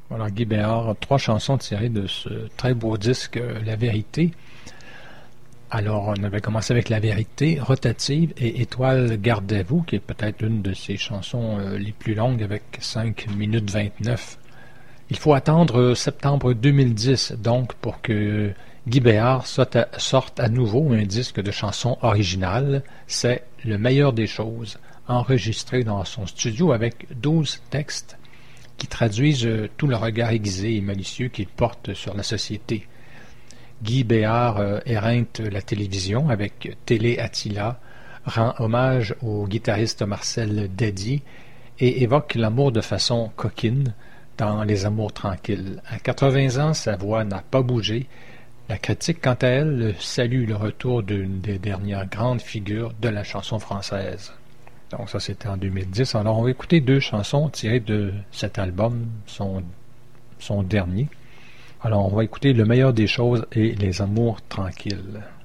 Voilà, Guy Béard, trois chansons tirées de ce très beau disque La Vérité. Alors, on avait commencé avec La Vérité, Rotative et Étoile gardez-vous, qui est peut-être une de ses chansons les plus longues avec 5 minutes 29. Il faut attendre septembre 2010, donc, pour que Guy Béard sorte à nouveau un disque de chansons originales. C'est Le meilleur des choses, enregistré dans son studio avec 12 textes qui traduisent tout le regard aiguisé et malicieux qu'il porte sur la société. Guy Béard éreinte la télévision avec Télé Attila, rend hommage au guitariste Marcel Dady et évoque l'amour de façon coquine dans Les Amours tranquilles. À 80 ans, sa voix n'a pas bougé. La critique, quant à elle, salue le retour d'une des dernières grandes figures de la chanson française. Donc ça, c'était en 2010. Alors, on va écouter deux chansons tirées de cet album, son dernier. Alors, on va écouter Le meilleur des choses et Les Amours tranquilles.